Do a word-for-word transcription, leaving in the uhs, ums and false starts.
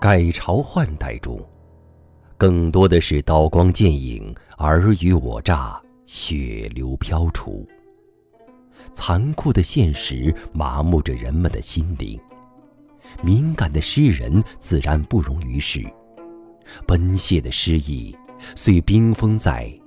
改朝换代中，更多的是刀光剑影、尔虞我诈、血流飘除。残酷的现实麻木着人们的心灵，敏感的诗人自然不容于世，奔泻的诗意遂冰封在